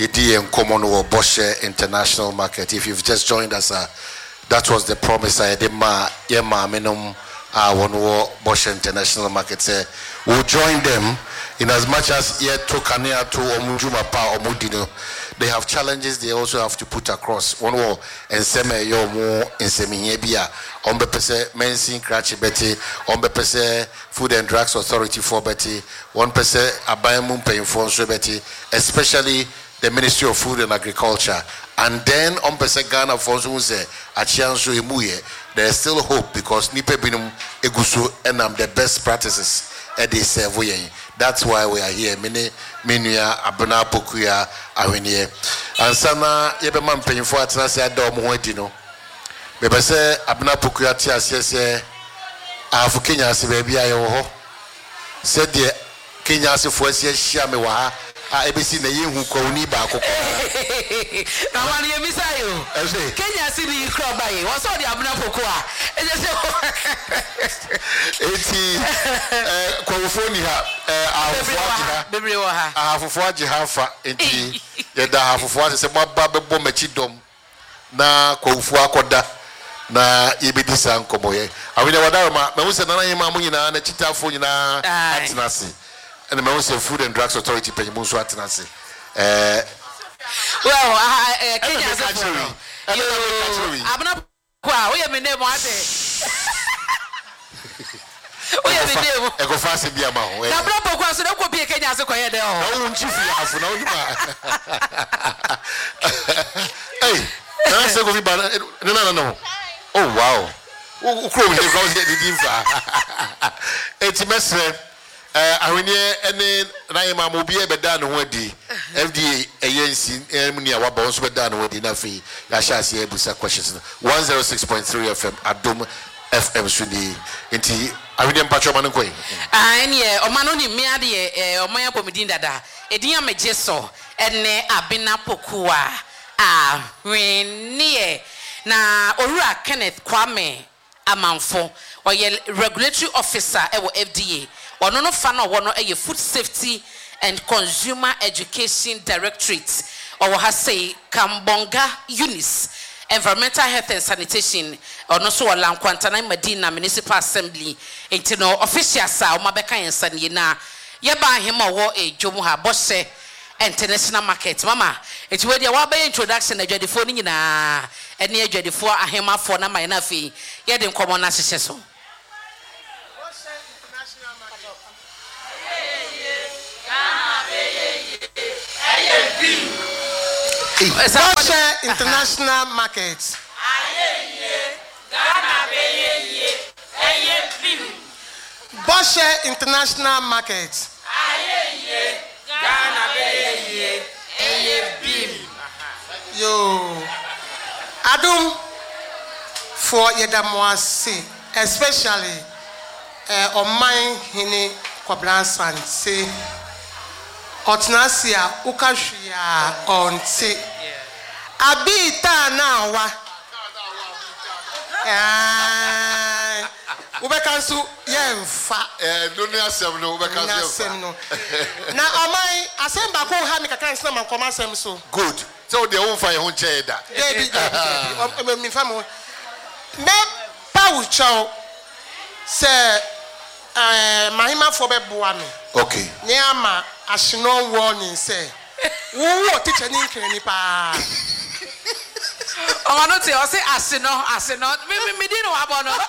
Yedi and Common or Bosche International Market. If you've just joined us, that was the promise I did. Yema minimum one war Bosche International Market. We'll join them in as much as yet to Kania to Omujuma Pa Omudino. They have challenges they also have to put across. One war and seme yo mo in Semiebia, on Bepese Mensin Cratchy Betty, on Bepese Food and Drugs Authority for Betty, 1% Abayamum paying for Betty, especially the Ministry of Food and Agriculture. And then on Pese Ghana for Zunze, Achianzo Emuye, there is still hope because Nipe Binum Egusu and the best practices. That's why we are here. Minuya Abuna Pokuya Awiniye. And Sana Yebeman paying for Atrasi Adom Wedino. Bebese Abuna Pokuya Tias, Kenya baby I said the Kenya for Shiamewa. ABC na yehu kwa uniba akoko na wani emisayo Kenya si ni kroba yi wo so de abuna pokoa eti kwa ufoni ha afufuaji hafa enti yeda afufuaji se maba bebo machidom na kwa ufu akoda na ibidisa nkomoye awine wadaroma me wuse nana yema munyina na chitafo nyina atinase and the Ministry of Food and Drugs Authority pay Musu Atanasi. Well, Kenya is I'm not wow, we have been there once. We have been there. I go fast in Biama. I'm not because there could be a Kenya as a quiet there. Hey, no. Oh, wow. Who crowd the Dinfa? It's a mess. Awiniye ene Naima Mobie beda no wedi FDA ayensi emuni awaba onso beda no wedi na fi ya shasi ebusa questions 106.3 FM Adom FM suni enti awiniye mpacho man nkoyi ene omano ni miade omanya pomidin dada edin ameje so ene Abena Pokuwa awiniye na Owura Kenneth Kwame Amanfo oye regulatory officer ewo FDA Ono no fa no wono eye Food Safety and Consumer Education Directorate or ha say Kambonga Unis Environmental Health and Sanitation ono so wala nkwantana Medina Municipal Assembly enti no official sa o mabeka yensan ye na ye ba hema wo edwomu ha Bosche International Market mama enti we dia wa ba introduction adwadefo ni nyina ene adwadefo ahema fo na mai na fi ye de nkomo na hyehyɛ so Bosche International Market. Bosche International Market. Yo, Adum for Yedamoasi, especially on my hini Kwablansan say. Otnasia ukashia onti abita nawa ubekansu yemfa dunia sem no ubekansu no na omai asemba ko ha mi kakran sna man koma sem so good so de won fa ye ho cheda debi mi famo me paucho se mahima fo be boa me okay ni ama ashino warning say wo teacher ni nkere ni pa o no te o say ashino me di no abo no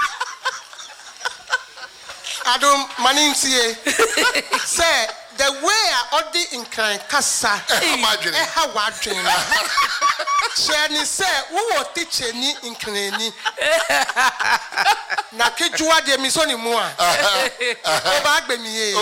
Adum manintie say the way I odi nkran kasa imagine ha wadwen share ni say wo teacher ni nkere ni na kejuwa de mi so ni mu a o ba gbe mi ye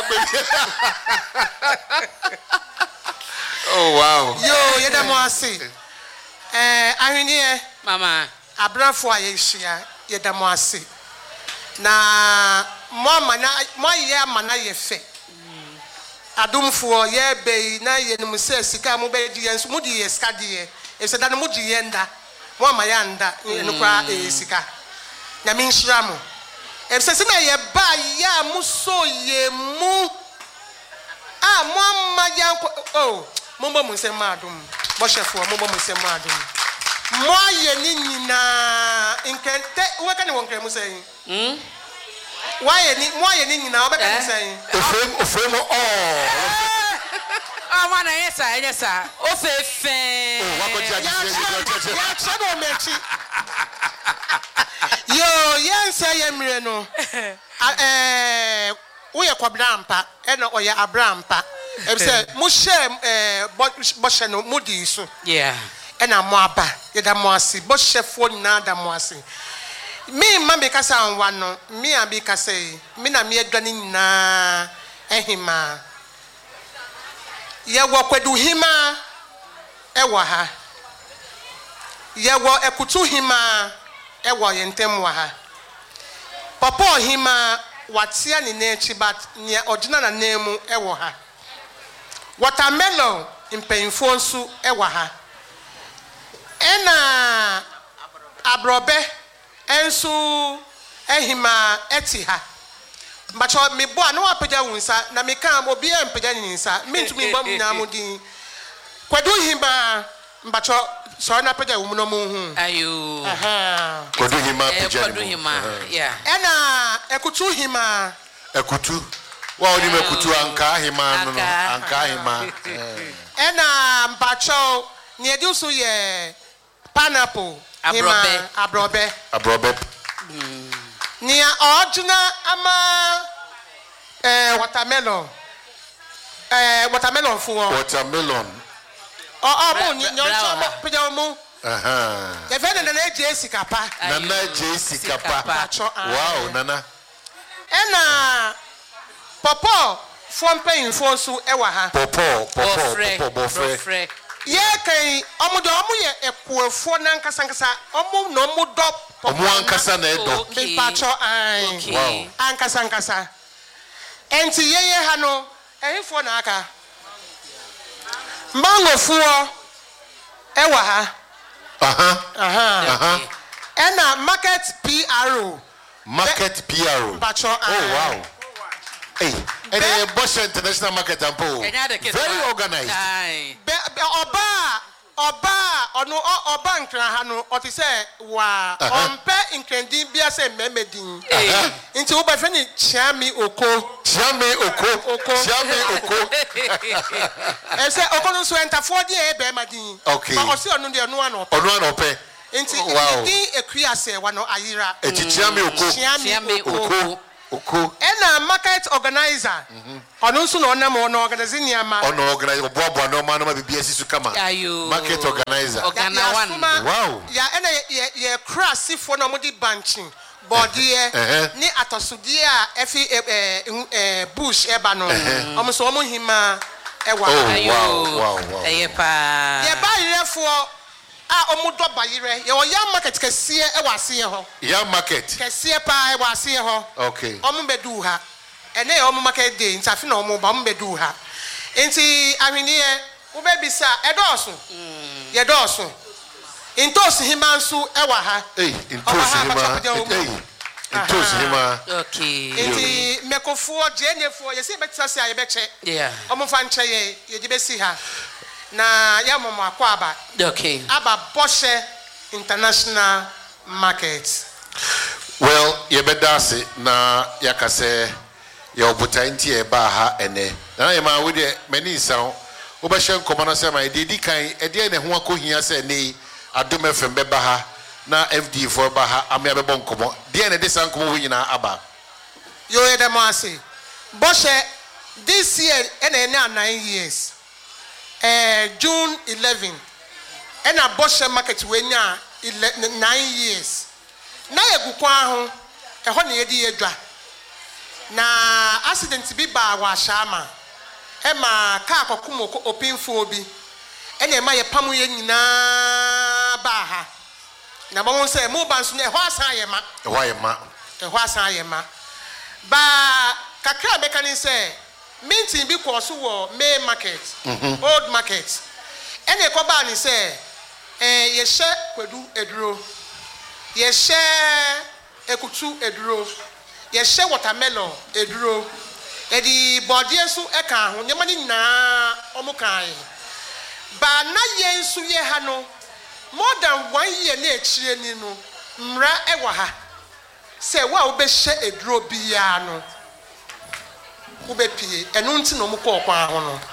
oh wow yo yedamo ase ahwenie mama abrafo ayehia yedamo ase na mo ye mana ye fe adomfo ye be na ye nim se sika mo be di yenso mo di ye sika di ye e se da no mo di ye nda mo ma ya nda no kwa sika na min hira mo e se na ye ba ya mo so ye mu mo ma ya oh mombo munse madum boshefo mombo munse madum moye ni nyina inkente weka ni wonkre musen moye ni nyina obeka musen ofrem wana yesa ofefe wakoja ya chego mechi yo yense yemre no uye kwabrampa eno oya abrampa ebse mo share boshe no mudi so yeah ena mo aba yeda mo ase boshe fo na da mo ase me mambe kasa anwa no me abi kasa yi me na me adwane nyina ehima ye wo kwadu hima ewo ha ye wo ekutu hima ewo yentem wa ha papa hima watia ni nechi but ne odina na nemu ewo ha watermelon impemfo nsu ewo ha ena abrobe ensu ehima eti ha mbacho me bo na wapeja wunsa na me kan obi e mpeja ni nsa mentumi bom na mudin kwadu hima mbacho so na peja wumuno mu hu ayo kwadu hima peja kwadu hima yeah ena ekutu hima ekutu wa odi mekutu anka hima no anka hima ena mbacho ni ediusu ye pineapple abrobe ni original ama watermelon fuwa watermelon mo ni nyo peja mo ye fe na JC kapa nana JC kapa wow nana ena popo fompen fonsu ewa ha popo bofre ye kan omudo omu ye ekuefo na nkasa omu no mu do omu ankasa na edo pacho ai wow ankasa enti ye ha no ehifo na aka mango fuo ewa ha ena market PRO pacho oh wow hey and Boshe International Market ampo very organized oba nkran ha no otise wa ompe nkrendi bia se memedin nti wo ba fe ni chiami oko ese oko no so entafo de e be madin okay ma osi onu de no ano ope nti di ekuase wa no ayira chiami oko ena market organizer onu so no na mo no organize niama ono organize bobo no ma no ma bibia sisu kama market organizer wow ya ena ye crasifo no mo di banking body ni atosudie a efi bush eba no omo so omo hima ewa wow eyepa ye ba yirefo omudo bayire ye o yam market kese ewa ase ho yam market kese pa ewa ase ho okay omu bedu ha ene ye omu market day ntafi na omu ba omu bedu ha enti ahweniye wo bebisa edoso ye doso intosi himansu ewa ha intosi hima okay enti mekofuo jenefo ye se betisa se ayebeche yeah omu fa nche ye gibesi ha na ya momo akwaba okay aba Boshe International Market well ye bedase na yakase ye obuta nti e ba ha ene na ye ma wo de mani nsan wo ba hye nkomo no se ma dedi kan e de ne ho akohia se ne Adom FM be ba ha na FD for ba ha amia be bon nkomo de ne de san nkomo wo nyina aba yo ye dem ase Boshe this year ene 9 years June 11 ena Boshe market we nya 9 years na yegukwa ho eho ne yedi yedwa na accident bi ba wa shama ema ka kokumo opinfo obi ena ema ye pamu ye nyina ba ha na bo se mo ban so ne ho asan ye ma ba kakra mekanin se mintin bi ko so wo main market old market ene ko ba ni se ye hye kwadu eduro ye hye ekutu eduro ye hye watermelon eduro edi bodie so eka ho nyema ni na omukan ba na yensu ye ha no more than 1 year na echire ni no mra ewa ha se wa wo be hye eduro bia no wo be pie enu nti no mko okwan ho no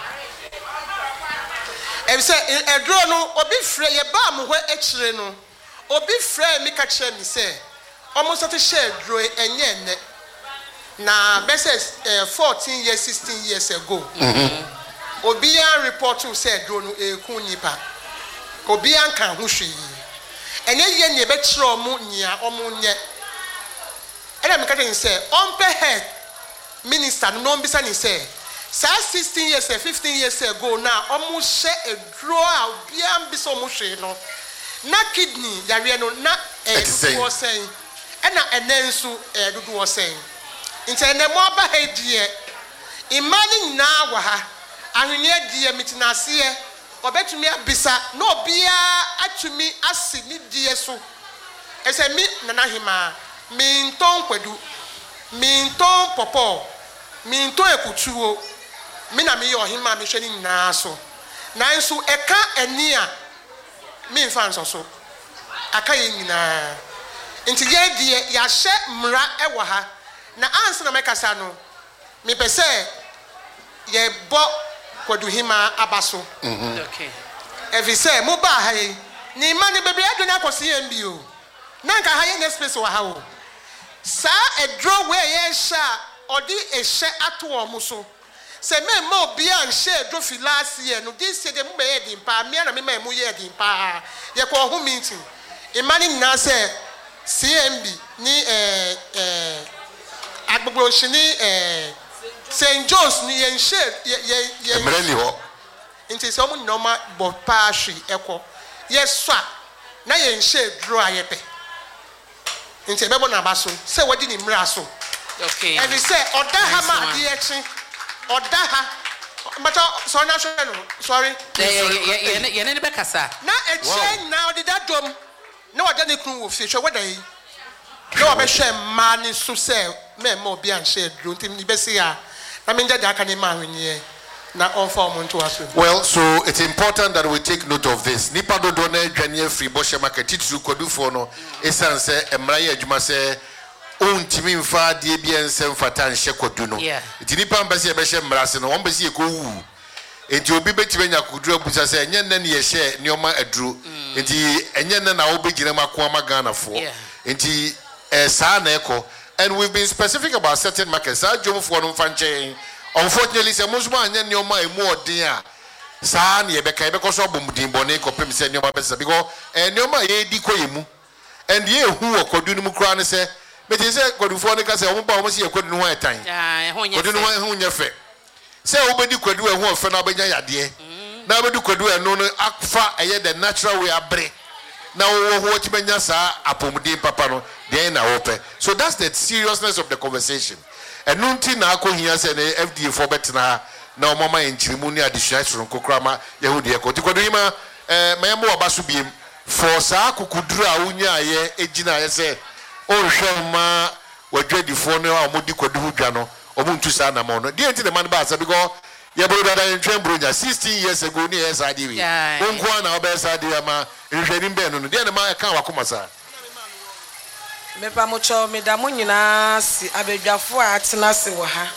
e se eduro no obi frɛ ye ba mo ho echire no obi frɛ mi ka kyerɛ mi se almost to share eduro enye ne na verses 14 years 16 years ago obia report to say eduro no ekun nipa obia nkan ho hwe enye ye ne be kyerɛ omo nya omo nye ena me ka tell say on head minister no mbisa ni say 16 years 15 years ago na omo hye eduro a obia mbisa omo hwe no na kidney yare no na eduwo sen ena enensu eduwo sen intene mo aba ha die imani na wa ha ahwene die mitinase obetumi abisa na obia atumi asi ni die so ese mi nana hima mi nton kwadu mi nton popo mi nton ekutuo mi na mi yo hima mi hwe ni na so nanso eka ani a mi mfa nso so aka ye nyina nti ye die ya hye mra ewo ha na ansa na mekasa no mi pese ye bo kwadu hima abaso okay every say mo ba ha yi ni mani bebre adwene akosi mbio na nka ha ye ne space wa ha wo sa edro we ye sha odi ehye ato omo so se me ma obi an hye edro fi last year no this year dem be ye din pa me na me ma mu ye din pa ye ko ho meeting imani na se CMB ni agbogbo shini St. John's ni yen share ye Emreli ho nti se omo nyoma bo pa hwe eko yeswa na yen share draw ayepe nti bebo na baso se wadi ni mra so okay every say oda ha ma di echi oda ha matter so na hwe no sorry ye ne be kasa na echi na odi dadom na wada ne kunu wo fie hwe wada yi na obe hwe ma ni so se me ma obi an share draw nti ni be se ya na me nja aka ni ma hwenye na onform nto aso. Well, so it's important that we take note of this. Nipa do na dwane free Boshe market titru kodufo no esan se emra ye adwuma se ontimi mfa de bia nsem fata nhye kodu no. Iti nipa mbese ye be hye mra se no won bese ye ko wu. Enti obi betime nya kodu abusa se enye nne ne ye hye nioma aduro. Enti enye nne na wo begire makoma magana fo. Enti sa na eko. And we've been specific about certain markets. Sa dwom fo no mfa nchen. Unfortunately, say Musma and Yoma a more dear. San ye beka because of Bumdin Bonnet or Pim said Yoma Bessa because and Yoma ye decoymu. And ye who are Codunum Crown say, but he said, Codufonica say, almost a couldn't want time. Couldn't want whom your fair. Say, obedi could do a whole Fenabaya dear. Now we do could do a no akfa a yet the natural way a break. Now what Menyasa a Pumdin Papano, they are open. So that's the seriousness of the conversation. And nunti na ako hiya se ne FDA for betna na mama enchirimu ni additional from kokrama yehudi eko tikodo hima mayamo abasu biem for sa kukudru a unya ye ejina ye se o hwe ma wadwadi fo no a omodi kodu hudwa no omuntu sa na mo no die enti the man ba sa because ye broda da entwen bronya 16 years ago ni yes adi we onko na obesa adi ma nhwani mbe no die na ma kan wakoma sa mepa mucho medamu nyina si abedwafo a atena se wo ha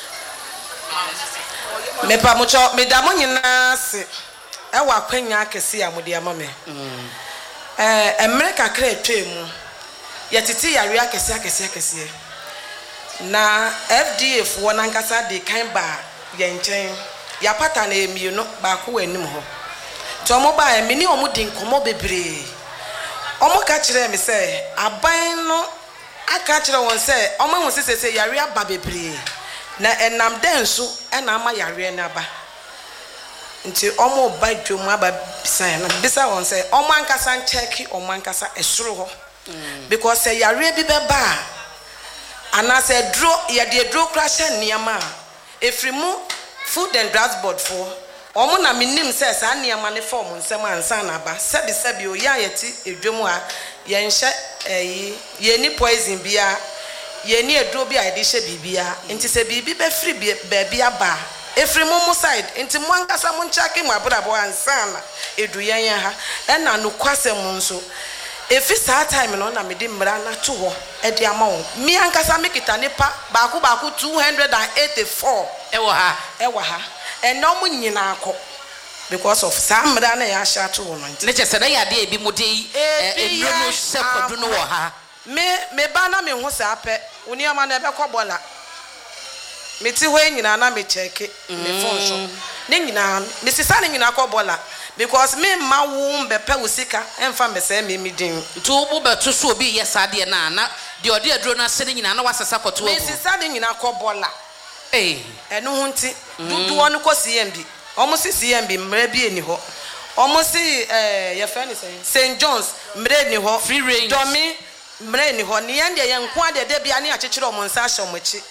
mepa mucho medamu nyina si e wa kwanya akese ya mode ama me America kra etwemu yetiti yare akese na FDA fo na nkasa de kan ba yenchen ya pata na emi no ba ko anim ho to mo ba emi ni omo din komo bebre omo ka kire me se aban no aka kire won se omo hu se yare aba bebre na enam den so na ama yare na ba nti omo ba dwom aba bisa won se omo ankasa ncheki omo ankasa esoro ho because se yare bi be ba ana se dro ye de dro crash niama efrimu food and drugs board for omo na minim se sa niama ne form nsem ansa na ba sebi o ya yeti edwom a ye nhye ye ni poison bia ye ni edro bia ye de hye bibia nti se bibi be free be bia ba Efri mu side nti mo ankasa mo nchake mo abrabo ansana eduyen ha na no kwasem nso efi saa time no na me di mra na to ho e di ama wo mi ankasa me kita nipa baako 284 ewo ha no mo nyina akọ because of saa mra na ya sha to wo no nti ne chese na ya de ebi mu de enro no se kodu no wo ha me ba na me hu saa pe oni ama na ebe kobola me ti ho nyina na me check me phone so ne nyina me sisa ne nyina kobola because me ma wo mbepa usika emfa mbese me din to bo beto so obi yes ade na de ode aduro na se ne nyina na wasesa koto me sisa ne nyina kobola enu hu nti dudu wonu ko CMB omo si CMB mra bi eni ho omo si ye friend St John's mra eni ho free range domi mra eni ho ne yende ye nko ade de bia ne akekere omo nsa ahye omochi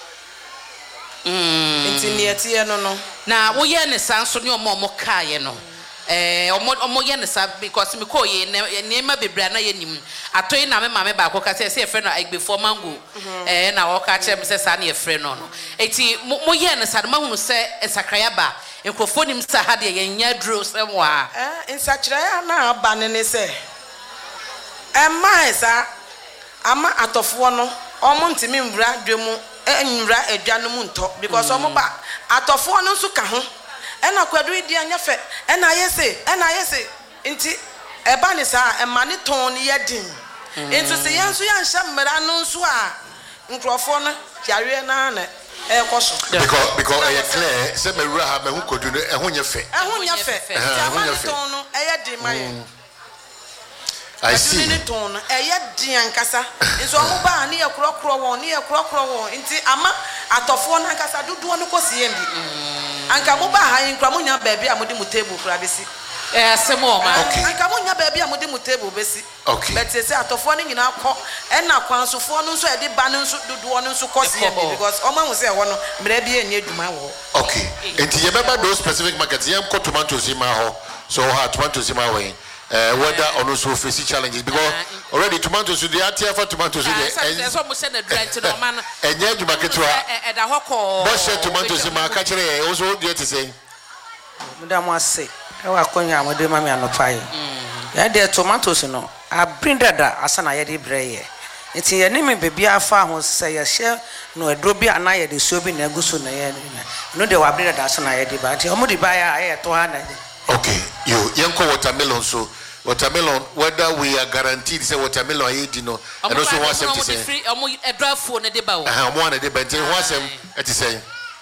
nti ne etie no na wo ye ne sanso ne omo kaaye no omo ye ne sa because me ko ye ne ma bebra na ye nim atoyi na me mame ba ko ka se e friend no agbefo mango na wo ka chere me se sa na e friend no eti mo ye ne sa ma hunu se esakraya ba enkrofo nim sa ha de ye nya duro se mo a ensakraya na aba ne se ma esa ama atofo no omo ntimi mvra dwemu enwra adwanu mu nto because omo ba atofo no nso ka ho ena kwadu idi anya fe ena yese nti eba ne sa ema ne ton ne yedin nti se yenso ya nhya mmara no nso a nkrofo no yare na na ekoso because e clear se mewura ha mehu kodu no ehun ye fe ema ne ton no eyedin maye I see ne ton no eyedin ankasa nso omo ba ne ye krokro won nti ama atofo na ankasa dudu no ko CMB anka mo ba ha nkra mo nya baabi a mo di mo table kura besi asemo ma anka mo nya baabi a mo di mo table besi okay but say atofo no nyina akọ na kwansofo no nso e di ba no nso dudu no nso ko CMB because o ma hu say wo no mra bi eni adwuma wo okay enti ye beba those specific markets yem ko tomatoes ma ho so ha tomatoes ma we whether on also face challenges because already tomatoes they are tier for tomatoes they so mo se na drank no man enye adwuma ketwa da hoko bo she tomatoes ma ka kire also do it say madam ase e wa konya amode mama anopai ya de tomatoes no abrindada asana ye de breye nti ye ne me bebia afa ho se ye hye no edro bi ana ye de so bi na aguso na ye no de wa abrindada asana ye de ba nti omo di ba ya ye to ha na okay you yenko watermelon so watermelon whether we are guaranteed say watermelon e no and also one sem to say free omo edrafo ne de ba wo omo na de ba nti one sem e ti say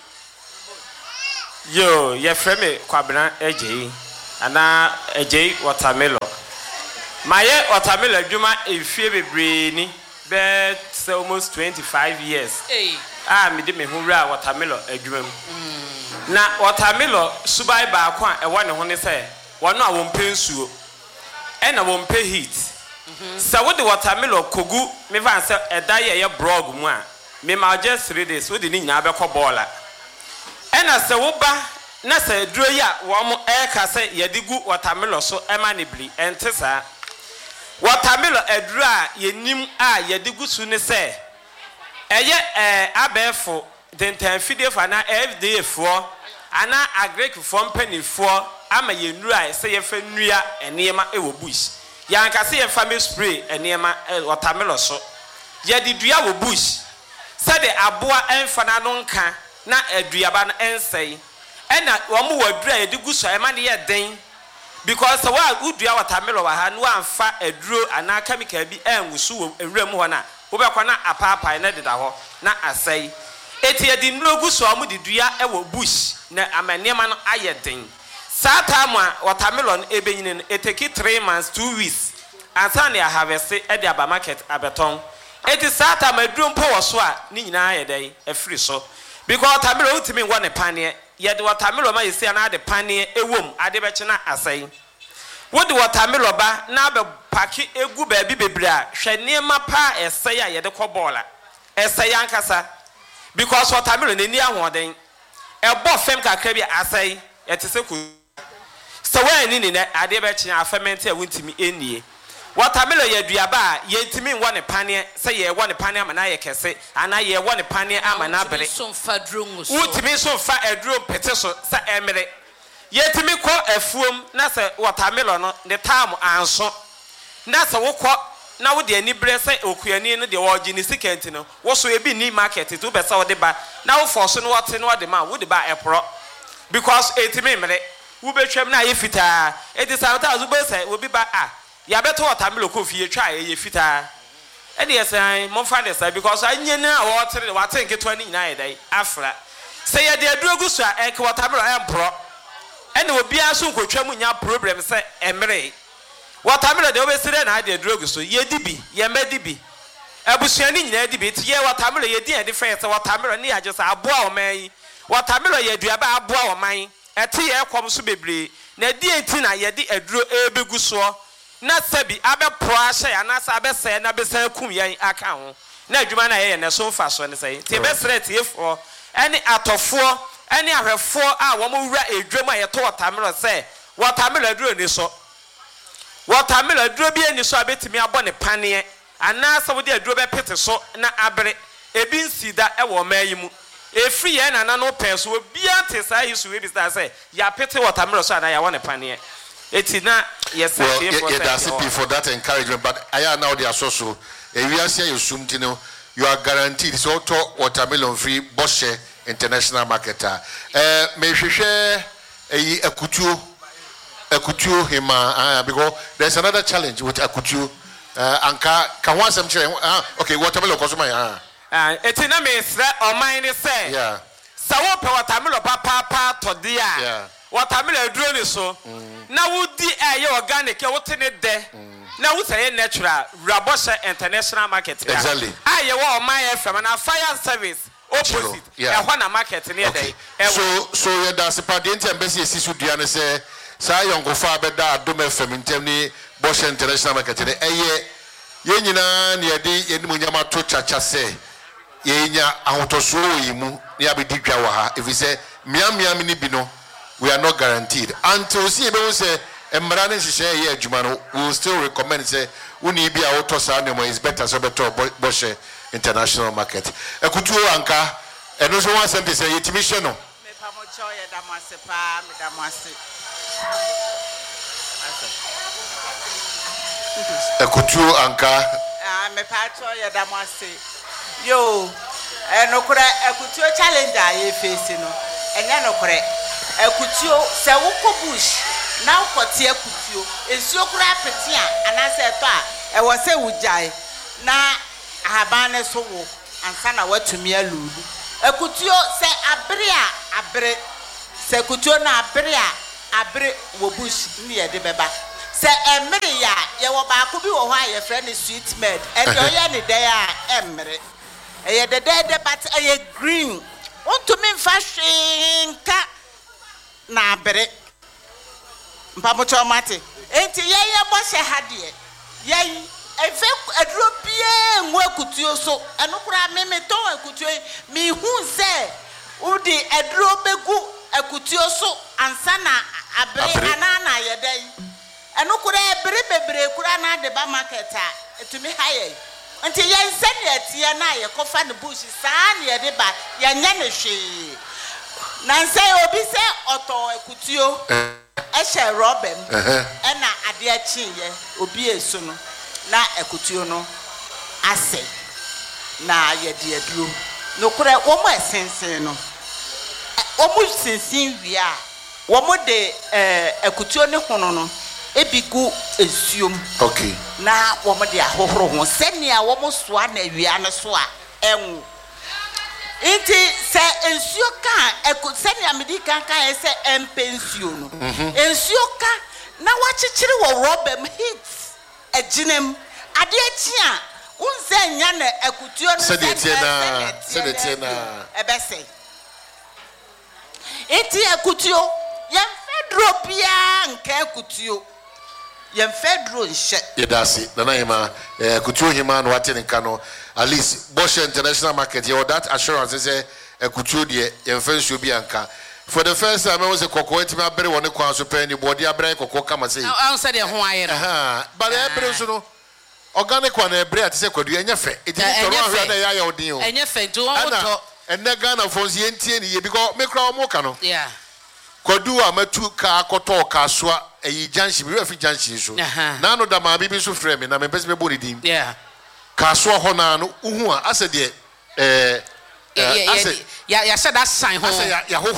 yo ye frame kwabena ejei ana ejei watermelon maye watermelon adwuma efie bebre ni be almost 25 years me de me hura watermelon adwuma mu na watermelon subai ba kwa e wone ho ne se wono a wompe nsuo e na wompe heat sa wo de watermelon kogu me van se eda ye brog mu a me ma just 3 days wo de ni nya be ko bola e na se wo ba na se duro ya wo mo e ka se ye de gu watermelon so e ma ne bli ente sa watermelon eduro a ye nim a ye de gu su ne se eye abefo dentan fidie fa na FDA fo ana agric fo mpani fo ama ye nura se ye fa nua enema e wo bush ya nka se ye fa me spray enema watermelon so ye di dua wo bush se de aboa enfa na no nka na aduaba no ensei ena wo mo wadura ye di gu so ema ne ye den because wa udua watermelon wa ha no amfa aduro ana chemical bi enwusu wo ewura mu ho na wo be kwa na apapa na deda ho na asei eti edi nlogu so amu di dua e wo bush na amanema no ayeden sata mu watermelon ebenyine no eteki 3 months 2 weeks ansa na harvest e di aba market abeton eti sata madrum po wo so a ni nyina ayeden afiri so because watermelon utimi wo ne pane ye de watermelon ma yesi na de pane ewom ade be kye na asai wo de watermelon ba na be paki egu ba bi bebra hwe niema pa esai a ye de kobola esai ankasa because watermelon ni ahoden e bo fem kakra bi asai etese ku so when ni ne ade be kye ferment e wuntimi enie watermelon ye duaba ye ntimi nwa ne pane se ye wa ne pane ama na ye kese ana ye wa ne pane ama na bere utimi so fa aduro pete so sa emere ye timi kɔ afuom na se watermelon no ne time anso na se wokɔ na wo de ani bre se okuani no de wo gini sikenti no wo so e bi ni market to be se wo de ba na wo force no wote no de ma wo de ba epro because etimi mere wo betwam na ye fitaa it is sometimes wo be say wo bi ba ya beto watermelon ko fie twa ye fitaa e de say mo fa de say because anye na wo tere wa ten keto ni nyina ye dai afra say ye de aduogu so a ke watermelon empro ene obi aso nkotwam nya problem say emere watermelon de obesire na de aduogu so ye dibi ye medibi abusuani nyina dibi ti ye watermelon ye di e difference watermelon ni age say aboa o man watermelon ye duaba aboa o man ete ye kwom so bebre na di enti na ye di aduro ebegu so na sabi abepro ahye anasa abese na bese kum yen aka ho na adwuma na ye ne so mfa so ne say ti besre tiefo ene atofo ene ahwefo a wo mo wura edwam a ye to watermelon say watermelon aduro ni so watermelon aduro bi ani so abetimi abo ne pane anasa wo di aduro be pete so na abere ebi nsida e wo mayi mu efri ye na no penso obi ante sa yisu we bi say ya pete watermelon so na ya wo ne pane eti na yes well, that's it for that encouragement but I are now the so we are saying you are guaranteed so to watermelon free Bosche international marketer me hwehwe akutuo hima because there's another challenge with akutuo anka can one some okay watermelon consumer eti na me sre oman ni say yeah sawo pe watermelon papa to dia watermelon duro ni so na wudi ye organic ye wote ne de na wo say natural Bosche international market exactly ye wo oman FM na fire service opposite e ho na market ne dey so ye da sepadiente embassy esisu dua ne say sa yongofa abeda Adom FM ntem ni Bosche international market ne ye nyina ne ye de ye nimu nyama to chacha say ye nya ahotoso yimu ne abedi dwa wa ha if we say miam ni bi no we are not guaranteed until see be say emrane hihye ye adwuma no we will still recommend say uni bi a woto sa nemo is better so better Bosche international market ekutuo anka eno so one sentence say yetimi hye no me pa mo cho ye da mase pa me da mase ekutuo anka me pa cho ye da mase yo eno kura ekutuo challenge a ye face no enya no kure ekutuo se wo ko bush na ukotie ekutuo ensuo kura apete a anase to a e wo se wujai na ahabane so wo ansa na watumi aludu ekutuo se abere se ekutuo na abere wo bush ni ye de beba se emere ya ye wo ba ko bi wo ho a ye frɛ ne sweet med e de oye ne dey a emere e ye de but e ye green ontumi mfa hwenka na abere mpamocho mate enti ye Bosche hade ye efe aduro bie nwo ekutuo so enukura meme ton ekutuo mi hu se udi aduro begu ekutuo so ansa na abere anana ye den enukura ebere bebre kura na de ba market a etumi haye nti ye nse ne atie na ye kofa ne bush saa ne ye de ba ye nya ne hwe na nse obi se oto ekutuo ehye robem ena ade achi ye obi esu no na ekutuo no ase na ye de aduro no kure wo mo esensen no wo mo sensen wi a wo mo de ekutuo ne hono no ebigu esuom okay na wo mo de ahohoro ho senia wo mo soa na wi ne so a enwo inti se ensuo ka senia medika kan se empensuo no ensuo ka na wachichiri wo robem hit ejinem ade achi a unse nya na ekutuo no se de tie na ebese eti ekutuo yem fedro bia nka ekutuo yem fedro nhye ye dasi na hima ekutuo hima no wate nka no at least Bosche international market you that assurance say ekutuo de yem fensuo bi anka for the first time I was a cocoa to my berry one a penny body a break or cocoa say I said Hawaiian but I organic one a bread to could you any effect it is a deal and your fate and that gun of Fonzienti because make our mocano yeah Kodua metu ka koto kaswa e junction we refi junction so na no da ma bibi so frame na me pese me body dim yeah kaswa ho na no uhu a ase de ya said that sign ho ase ya ho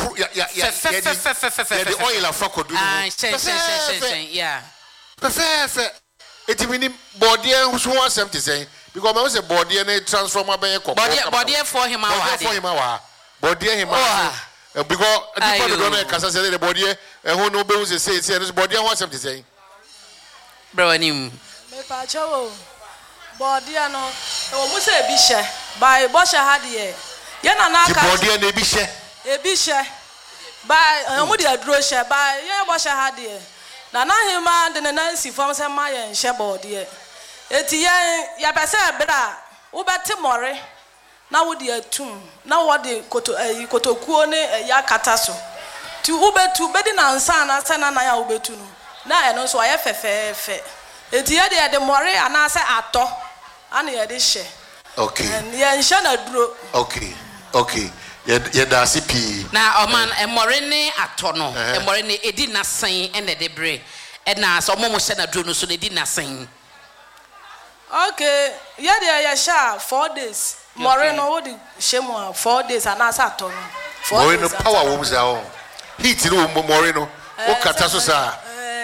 the oil afa kodu yeah perfect etimini body so one something say because me say body na transformer be kokko body for him body him because people don't know kasa say the body who no be say the body what something say bro anim me pa chawo body no o mu say bi hye by bo hye ha de ye na na aka body na bi hye by o mu de aduro hye by ye bo hye ha de na na hima de na nsi fam say ma ye hye body eti ye ya pese bra wo beti more na wo de atum na wo de kotokuo ne ya kata so ti ubetu bedi na nsa na se na ya ubetu no na eno so aye fefefe eti ye de more ana se ato ana ye de hye okay ye nhye na duro okay ye da CP na oman more ne ato no more ne edi na sen ene de bre na so mo hye na duro no so ne edi na sen okay ye de ye sha 4 days more no wo de shemu 4 days ana sa to no 4 days power wo mza o heat no more no o kata so sa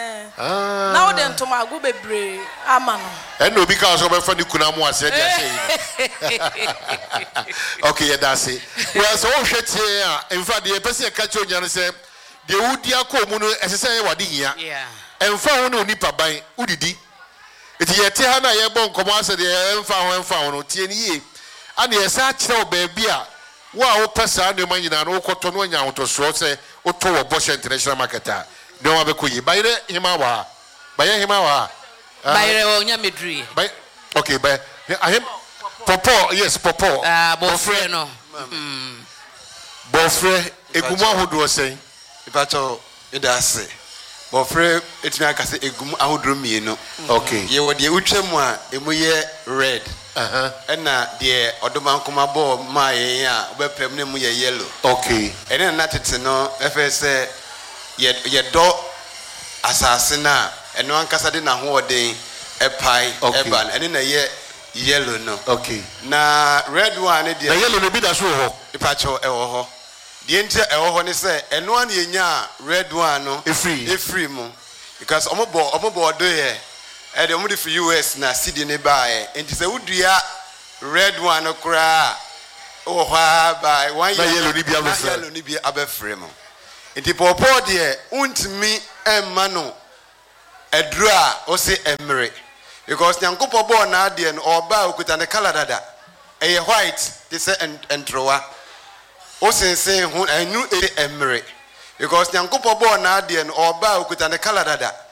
na wo de ntoma agu bebre ama no and no because of fa ni kuna mu ase dia say okay yeah that's it well so wo hwetie in fact the person ka cho nya no say de wudi akomu no esese wade hia emfa ho no nipa ban udidi eti yete ha na ye bon komo ase de emfa ho no tie ni ye ana ye sa kire baabi a wo a wo pesa na ma nyina no wo koto no nya woto so se wo to wo Bosha International Market a de wa be koyi bayre hima wa bayre o nya medri bay okay bay ahim popo yes popo bofre no bofre egumu ahodo sen ipacho idase bofre etimi akase egumu ahodo mienu okay ye wo de utwam a emu ye red ena de odomankoma bo ma yen a obepem ne mu ye yellow okay ene na tete no efese ye do asase na eno ankasa de na ho oden epai eban ene na ye yellow no okay na red one de na yellow no bi da so ho ipacho ewo ho de ntia ewo ho ne se eno an ye nya red one no free mu because omobo odo ye e de omudi for US na city ne bae enti se wudua red one no kra o ha by one yellow ni bi abefrem enti popo de untimi emma no edru a o se emre because nyankopo bo na ade no oba okuta ne color dada eye white they say entrowa o sensen hu enu emre because nyankopo bo na ade no oba okuta ne color dada